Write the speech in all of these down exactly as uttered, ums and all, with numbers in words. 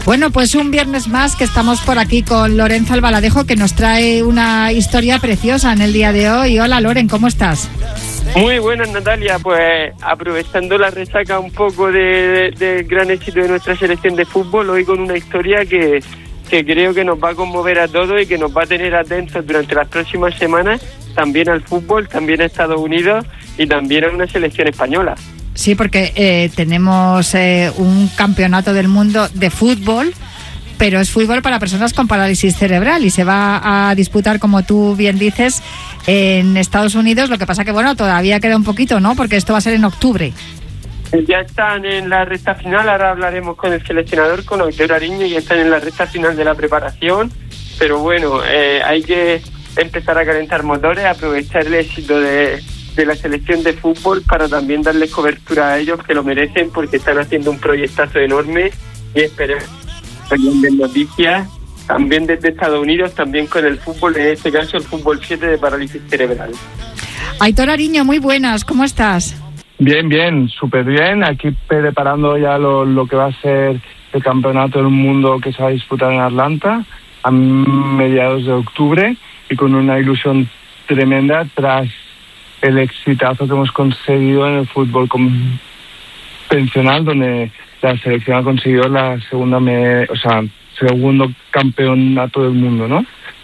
Bueno, pues un viernes más que estamos por aquí con Lorenzo Albaladejo, que nos trae una historia preciosa en el día de hoy. Hola, Loren, ¿cómo estás? Muy buenas, Natalia. Pues aprovechando la resaca un poco del de, de gran éxito de nuestra selección de fútbol, hoy con una historia que, que creo que nos va a conmover a todos y que nos va a tener atentos durante las próximas semanas, también al fútbol, también a Estados Unidos y también a una selección española. Sí, porque eh, tenemos eh, un campeonato del mundo de fútbol, pero es fútbol para personas con parálisis cerebral y se va a disputar, como tú bien dices, en Estados Unidos. Lo que pasa que, bueno, todavía queda un poquito, ¿no? Porque esto va a ser en octubre. Ya están en la recta final, ahora hablaremos con el seleccionador, con Aitor Ariño, y están en la recta final de la preparación, pero bueno, eh, hay que empezar a calentar motores, aprovechar el éxito de... de la selección de fútbol para también darles cobertura a ellos, que lo merecen, porque están haciendo un proyectazo enorme y esperemos también de noticias, también desde Estados Unidos, también con el fútbol, en este caso el fútbol siete de parálisis cerebral. Aitor Ariño, muy buenas, ¿cómo estás? Bien, bien, súper bien, aquí preparando ya lo, lo que va a ser el campeonato del mundo que se va a disputar en Atlanta a mediados de octubre, y con una ilusión tremenda tras el exitazo que hemos conseguido en el fútbol convencional, donde la selección ha conseguido la segunda, me, o sea, segundo campeonato del mundo, ¿no?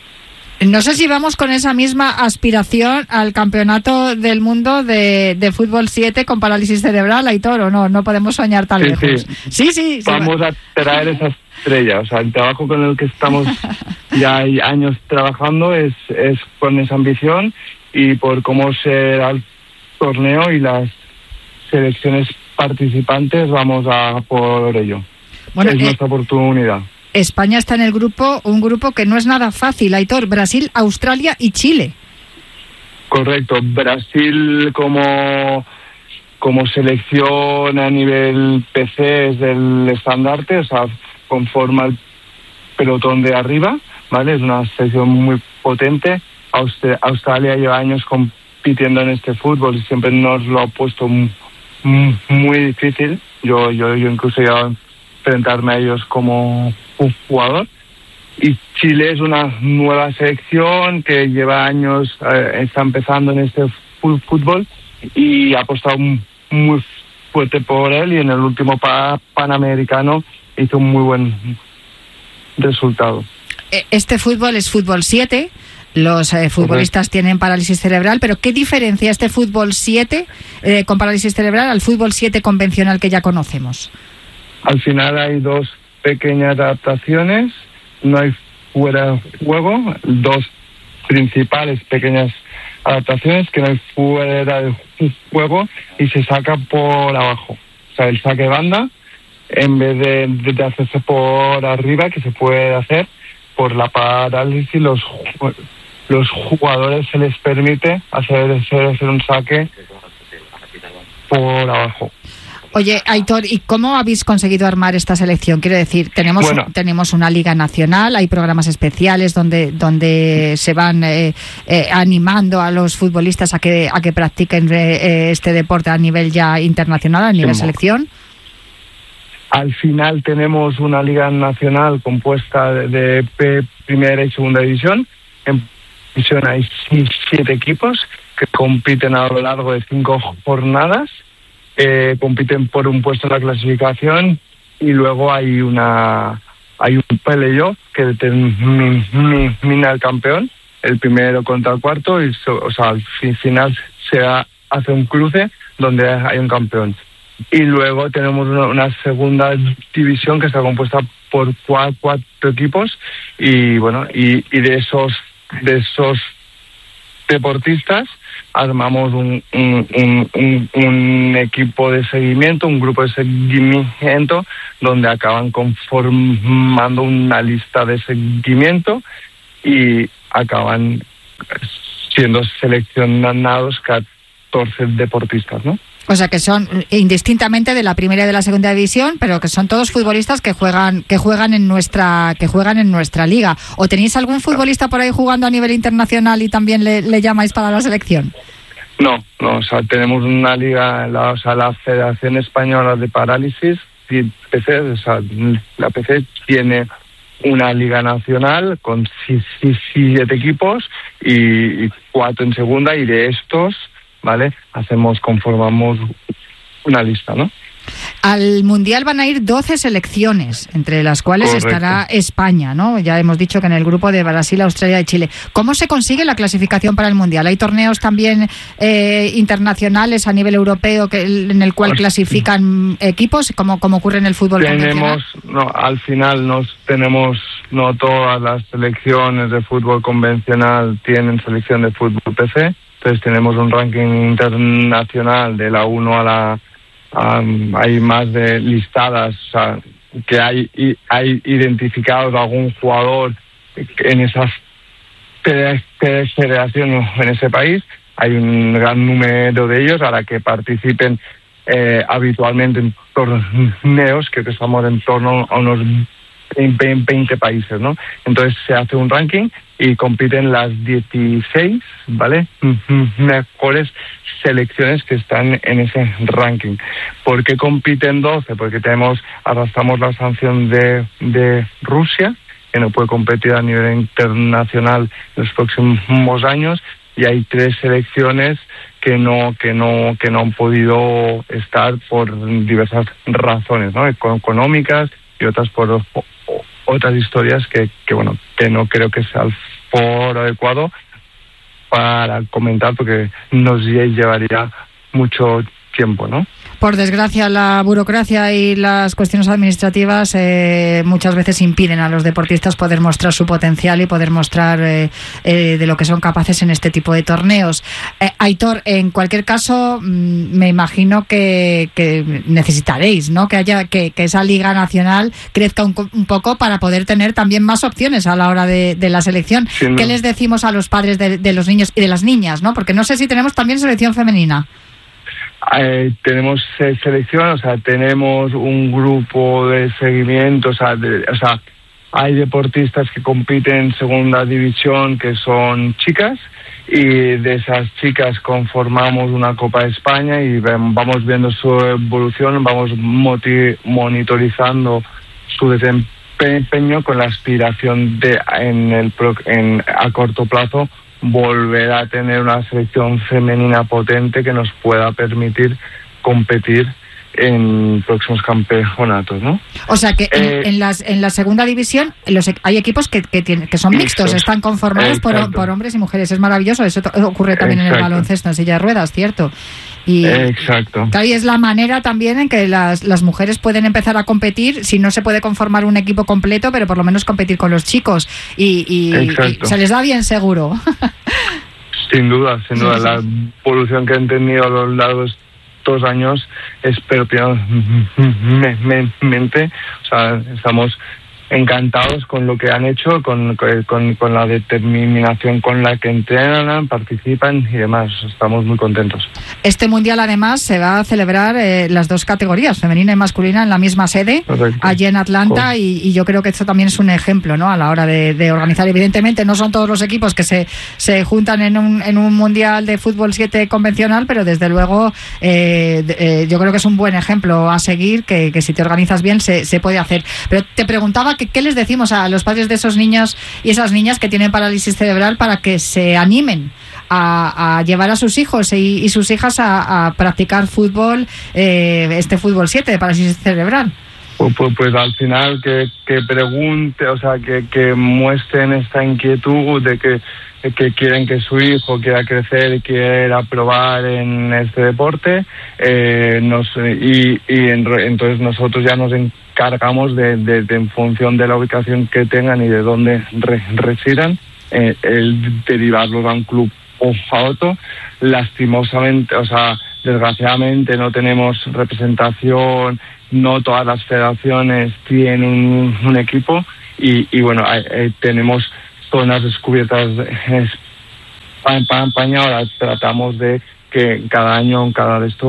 No sé si vamos con esa misma aspiración al campeonato del mundo de, de fútbol siete con parálisis cerebral, Aitor, o no, no podemos soñar tan sí, lejos. Sí, sí, sí. Vamos sí. a traer esa estrella, o sea, el trabajo con el que estamos ya hay años trabajando es, es con esa ambición, y por cómo será el torneo y las selecciones participantes vamos a por ello. Bueno, es eh, nuestra oportunidad. España está en el grupo, un grupo que no es nada fácil, Aitor: Brasil, Australia y Chile. Correcto, Brasil como, como selección a nivel P C es del estandarte, o sea, conforma el pelotón de arriba, ¿vale? Es una selección muy potente. Australia lleva años compitiendo en este fútbol y siempre nos lo ha puesto muy, muy difícil. Yo, yo, yo incluso he llegado a enfrentarme a ellos como un jugador. Y Chile es una nueva selección que lleva años, eh, está empezando en este fútbol y ha apostado muy fuerte por él, y en el último pa- Panamericano hizo un muy buen resultado. Este fútbol es fútbol siete. Los eh, futbolistas tienen parálisis cerebral, pero ¿qué diferencia este fútbol siete eh, con parálisis cerebral al fútbol siete convencional que ya conocemos? Al final hay dos pequeñas adaptaciones, no hay fuera de juego, dos principales pequeñas adaptaciones, que no hay fuera de juego y se saca por abajo. O sea, el saque de banda, en vez de, de hacerse por arriba, que se puede hacer por la parálisis, los los jugadores se les permite hacer, hacer un saque por abajo. Oye, Aitor, ¿y cómo habéis conseguido armar esta selección? Quiero decir, tenemos bueno. tenemos una liga nacional, hay programas especiales donde donde se van eh, eh, animando a los futbolistas a que a que practiquen eh, este deporte a nivel ya internacional, a nivel sí, selección. Al final tenemos una liga nacional compuesta de, de primera y segunda división. En división hay siete equipos que compiten a lo largo de cinco jornadas. Eh, compiten por un puesto en la clasificación, y luego hay una hay un playoff que determina el campeón, el primero contra el cuarto, y so, o sea, al final se hace un cruce donde hay un campeón. Y luego tenemos una, una segunda división que está compuesta por cuatro, cuatro equipos, y bueno, y, y de esos de esos deportistas armamos un, un, un, un, un equipo de seguimiento, un grupo de seguimiento, donde acaban conformando una lista de seguimiento y acaban siendo seleccionados catorce deportistas, ¿no? O sea, que son indistintamente de la primera y de la segunda división, pero que son todos futbolistas que juegan que juegan en nuestra que juegan en nuestra liga. ¿O tenéis algún futbolista por ahí jugando a nivel internacional y también le, le llamáis para la selección? No, no, o sea, tenemos una liga, la, o sea, la Federación Española de Parálisis P C, o sea, la P C tiene una liga nacional con siete equipos y, y cuatro en segunda, y de estos, ¿vale? Hacemos, conformamos una lista, ¿no? Al Mundial van a ir doce selecciones, entre las cuales Correcto. Estará España, ¿no? Ya hemos dicho que en el grupo de Brasil, Australia y Chile. ¿Cómo se consigue la clasificación para el Mundial? ¿Hay torneos también eh, internacionales a nivel europeo que, en el cual clasifican equipos, como, como ocurre en el fútbol tenemos, convencional? No, al final nos tenemos, no todas las selecciones de fútbol convencional tienen selección de fútbol P C, entonces tenemos un ranking internacional de la uno a la Um, hay más de listadas, o sea, que hay y, hay identificados algún jugador en esas federaciones en ese país. Hay un gran número de ellos a la que participen eh, habitualmente en torneos, que estamos en torno a unos veinte países, ¿no? Entonces se hace un ranking y compiten las dieciséis, ¿vale? mejores selecciones que están en ese ranking. ¿Por qué compiten doce? Porque tenemos, arrastramos la sanción de, de Rusia, que no puede competir a nivel internacional en los próximos años, y hay tres selecciones que no que no que no han podido estar por diversas razones, ¿no? Económicas y otras por otras historias que, que bueno, que no creo que sea el foro adecuado para comentar, porque nos llevaría mucho tiempo, ¿no? Por desgracia, la burocracia y las cuestiones administrativas eh, muchas veces impiden a los deportistas poder mostrar su potencial y poder mostrar eh, eh, de lo que son capaces en este tipo de torneos. Eh, Aitor, en cualquier caso, mmm, me imagino que, que necesitaréis, ¿no? Que haya que, que esa liga nacional crezca un, un poco para poder tener también más opciones a la hora de, de la selección. Sí, ¿no? ¿Qué les decimos a los padres de, de los niños y de las niñas, ¿no? Porque no sé si tenemos también selección femenina. Eh, tenemos eh, selección, o sea, tenemos un grupo de seguimiento, o sea, de, o sea, hay deportistas que compiten en segunda división que son chicas, y de esas chicas conformamos una Copa de España y vamos viendo su evolución, vamos moti- monitorizando su desempeño con la aspiración de en el en a corto plazo volver a tener una selección femenina potente que nos pueda permitir competir en próximos campeonatos, ¿no? O sea que eh, en, en las en la segunda división los, hay equipos que que, tienen, que son mixtos, mixtos, están conformados por, por hombres y mujeres. Es maravilloso. Eso ocurre también Exacto. en el baloncesto, en silla de ruedas, ¿cierto? Y Exacto. Ahí es la manera también en que las, las mujeres pueden empezar a competir. Si no se puede conformar un equipo completo, pero por lo menos competir con los chicos. Y, y, y se les da bien, seguro. Sin duda, sin duda. Sí, sí. La evolución que han tenido a lo largo de estos años es mente. O sea, estamos encantados con lo que han hecho, con, con, con la determinación con la que entrenan, participan y demás. Estamos muy contentos. Este mundial, además, se va a celebrar eh, las dos categorías, femenina y masculina, en la misma sede, Correcto. allí en Atlanta, y, y yo creo que esto también es un ejemplo, ¿no? A la hora de, de organizar. Evidentemente, no son todos los equipos que se, se juntan en un, en un mundial de fútbol siete convencional, pero desde luego eh, eh, yo creo que es un buen ejemplo a seguir, que, que si te organizas bien se, se puede hacer. Pero te preguntaba que, qué les decimos a los padres de esos niños y esas niñas que tienen parálisis cerebral para que se animen a, a llevar a sus hijos y, y sus hijas a, a practicar fútbol, eh, este fútbol siete de parálisis cerebral. Pues, pues, pues al final que, que pregunte, o sea, que, que muestren esta inquietud de que, que quieren que su hijo quiera crecer y quiera probar en este deporte, eh, nos, y, y en, entonces nosotros ya nos encargamos de, de, de, en función de la ubicación que tengan y de dónde re, residan, eh, el derivarlos a un club o a otro. Lastimosamente, o sea, desgraciadamente no tenemos representación, no todas las federaciones tienen un, un equipo y, y bueno, eh, tenemos zonas descubiertas en España. Ahora tratamos de que cada año, cada de esto,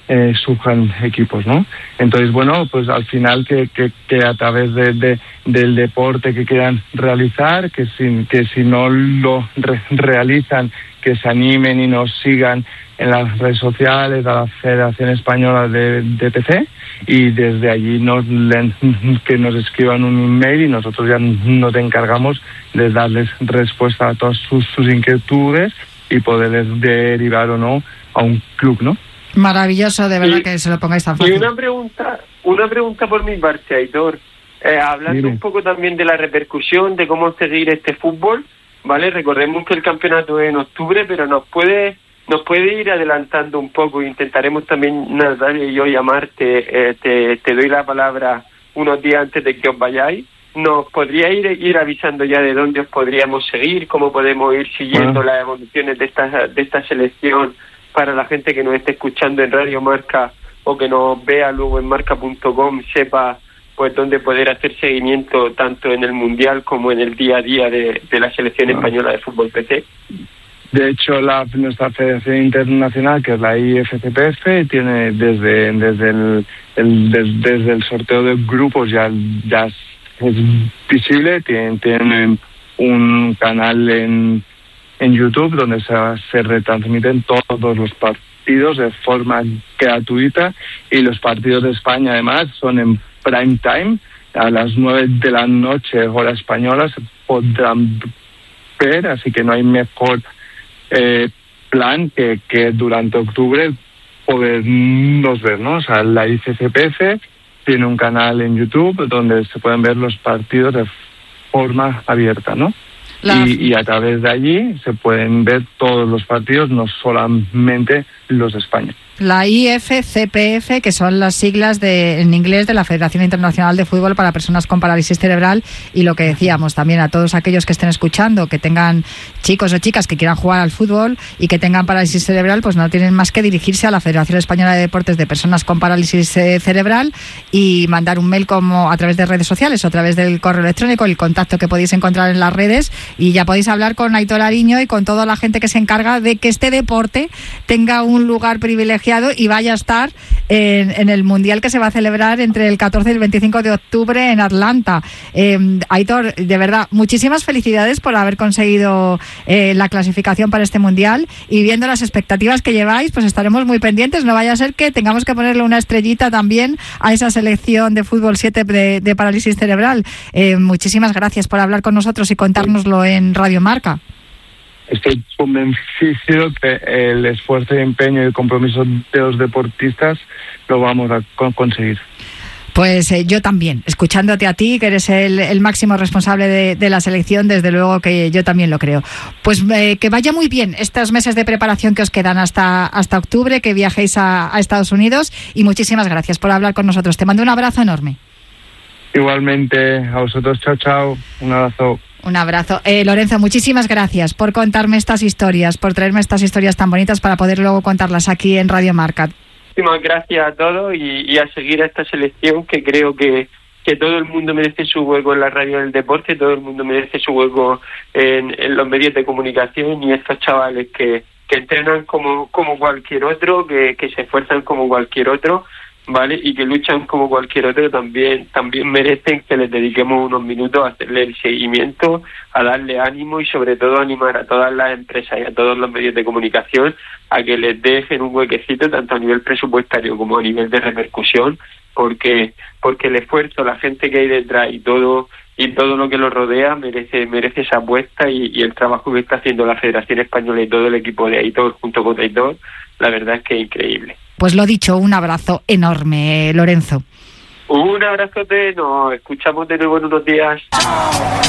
eh, surjan equipos, ¿no? Entonces, bueno, pues al final que, que, que a través de, de, del deporte que quieran realizar, que si, que si no lo re- realizan, que se animen y nos sigan en las redes sociales de la Federación Española de, de P C, y desde allí nos le, que nos escriban un email y nosotros ya nos encargamos de darles respuesta a todas sus, sus inquietudes y poderles derivar o no a un club, ¿no? Maravilloso, de verdad, y, que se lo pongáis tan fácil. Y una pregunta, una pregunta por mi parte, Aitor. Eh, hablando Dime. un poco también de la repercusión, de cómo seguir este fútbol, ¿vale? Recordemos que el campeonato es en octubre, pero nos puede nos puede ir adelantando un poco. Intentaremos también, Natalia y yo, llamarte. Eh, te, te doy la palabra unos días antes de que os vayáis. ¿Nos podría ir, ir avisando ya de dónde os podríamos seguir? ¿Cómo podemos ir siguiendo bueno. las evoluciones de esta, de esta selección para la gente que nos esté escuchando en Radio Marca o que nos vea luego en marca punto com, sepa pues dónde poder hacer seguimiento tanto en el Mundial como en el día a día de, de la Selección bueno. Española de Fútbol P C? De hecho, la, nuestra Federación Internacional, que es la I F C P F, tiene desde desde el, el des, desde el sorteo de grupos ya, ya es visible. Tienen, tienen un canal en, en YouTube donde se, se retransmiten todos los partidos de forma gratuita, y los partidos de España además son en prime time, a las nueve de la noche hora española se podrán ver, así que no hay mejor eh, plan que, que durante octubre podernos ver, ¿no? O sea, la I C C P F tiene un canal en YouTube donde se pueden ver los partidos de forma abierta, ¿no? La... Y, y a través de allí se pueden ver todos los partidos, no solamente los de España. La I F C P F, que son las siglas de, en inglés de la Federación Internacional de Fútbol para Personas con Parálisis Cerebral, y lo que decíamos también a todos aquellos que estén escuchando, que tengan chicos o chicas que quieran jugar al fútbol y que tengan parálisis cerebral, pues no tienen más que dirigirse a la Federación Española de Deportes de Personas con Parálisis eh, Cerebral y mandar un mail como a través de redes sociales o a través del correo electrónico, el contacto que podéis encontrar en las redes, y ya podéis hablar con Aitor Ariño y con toda la gente que se encarga de que este deporte tenga un lugar privilegiado y vaya a estar en, en el Mundial que se va a celebrar entre el catorce y el veinticinco de octubre en Atlanta. Eh, Aitor, de verdad, muchísimas felicidades por haber conseguido eh, la clasificación para este Mundial, y viendo las expectativas que lleváis, pues estaremos muy pendientes. No vaya a ser que tengamos que ponerle una estrellita también a esa selección de fútbol siete de, de parálisis cerebral. Eh, muchísimas gracias por hablar con nosotros y contárnoslo en Radio Marca. Estoy convencido que el esfuerzo y empeño y el compromiso de los deportistas lo vamos a conseguir. Pues eh, yo también, escuchándote a ti, que eres el, el máximo responsable de, de la selección, desde luego que yo también lo creo. Pues eh, que vaya muy bien estos meses de preparación que os quedan hasta, hasta octubre, que viajéis a, a Estados Unidos, y muchísimas gracias por hablar con nosotros. Te mando un abrazo enorme. Igualmente, a vosotros, chao, chao, un abrazo. Un abrazo. Eh, Lorenzo, muchísimas gracias por contarme estas historias, por traerme estas historias tan bonitas para poder luego contarlas aquí en Radio Marca. Muchísimas gracias a todos y, y a seguir a esta selección, que creo que, que todo el mundo merece su hueco en la radio del deporte, todo el mundo merece su hueco en, en los medios de comunicación, y estos chavales que, que entrenan como, como cualquier otro, que, que se esfuerzan como cualquier otro, ¿vale? Y que luchan como cualquier otro, también también merecen que les dediquemos unos minutos a hacerle el seguimiento, a darle ánimo y sobre todo animar a todas las empresas y a todos los medios de comunicación a que les dejen un huequecito tanto a nivel presupuestario como a nivel de repercusión, porque porque el esfuerzo, la gente que hay detrás y todo y todo lo que lo rodea merece merece esa apuesta, y, y el trabajo que está haciendo la Federación Española y todo el equipo de Aitor junto con Aitor, la verdad es que es increíble. Pues lo dicho, un abrazo enorme, Lorenzo. Un abrazote, nos escuchamos de nuevo en unos días.